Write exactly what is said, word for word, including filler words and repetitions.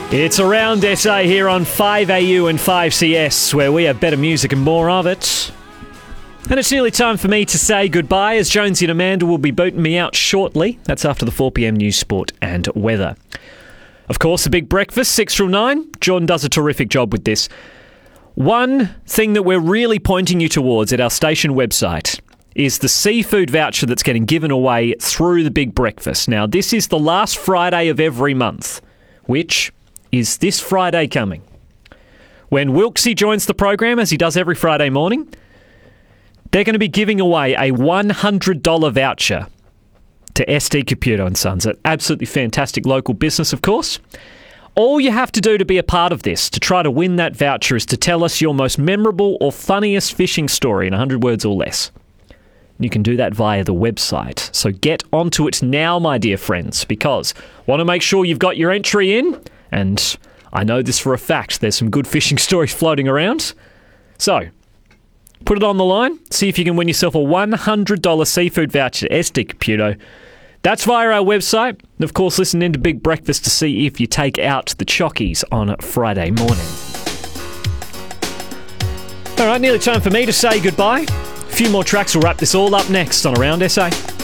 It's Around S A here on five A U and five C S, where we have better music and more of it. And it's nearly time for me to say goodbye, as Jonesy and Amanda will be booting me out shortly. That's after the four p.m. news, sport and weather. Of course, the big breakfast, six till nine. Jordan does a terrific job with this. One thing that we're really pointing you towards at our station website is the seafood voucher that's getting given away through the big breakfast. Now, this is the last Friday of every month, which is this Friday coming. When Wilksy joins the program, as he does every Friday morning, they're going to be giving away a one hundred dollars voucher to S D Caputo and Sons, an absolutely fantastic local business, of course. All you have to do to be a part of this, to try to win that voucher, is to tell us your most memorable or funniest fishing story in one hundred words or less. You can do that via the website. So get onto it now, my dear friends, because want to make sure you've got your entry in, and I know this for a fact, there's some good fishing stories floating around. So put it on the line, see if you can win yourself a one hundred dollars seafood voucher to S D Caputo. That's via our website. And of course, listen in to Big Breakfast to see if you take out the chockies on Friday morning. All right, nearly time for me to say goodbye. A few more tracks will wrap this all up next on Around S A.